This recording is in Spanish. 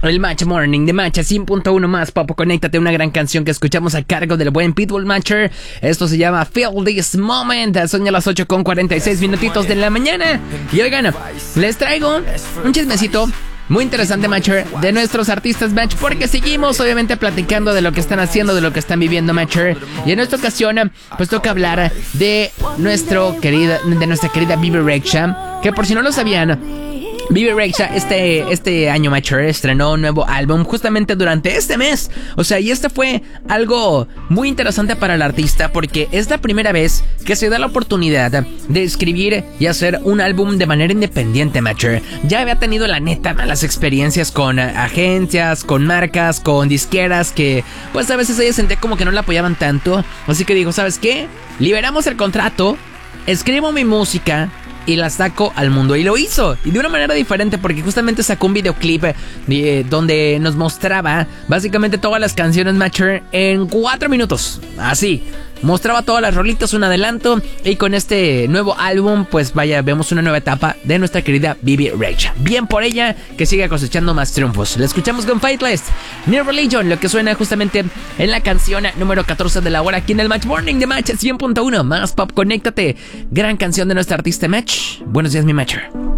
El Match Morning de Match 100.1 más pop. Conéctate, una gran canción que escuchamos a cargo del buen Pitbull Matcher. Esto se llama Feel This Moment. Son ya las 8:46 minutitos de la mañana. Y oigan, les traigo un chismecito muy interesante, Matcher, de nuestros artistas, Match, porque seguimos obviamente platicando de lo que están haciendo, de lo que están viviendo, Matcher. Y en esta ocasión, pues toca hablar de nuestra querida Bebe Rexha, que por si no lo sabían, Bebe Rexha este año, Matcher, estrenó un nuevo álbum justamente durante este mes. O sea, y este fue algo muy interesante para el artista, porque es la primera vez que se da la oportunidad de escribir y hacer un álbum de manera independiente, Matcher. Ya había tenido, la neta, malas experiencias con agencias, con marcas, con disqueras que pues a veces ella sentía como que no la apoyaban tanto. Así que dijo, ¿sabes qué? Liberamos el contrato, escribo mi música y la saco al mundo. Y lo hizo, y de una manera diferente, porque justamente sacó un videoclip donde nos mostraba básicamente todas las canciones, Matcher, en 4 minutos. Así, mostraba todas las rolitas, un adelanto. Y con este nuevo álbum, pues vaya, vemos una nueva etapa de nuestra querida Bebe Rexha. Bien por ella, que siga cosechando más triunfos. La escuchamos con Faithless, New Religion, lo que suena justamente en la canción número 14 de la hora, aquí en el Match Morning de Match 100.1 más pop. Conéctate, gran canción de nuestra artista Match. Buenos días, mi Matcher.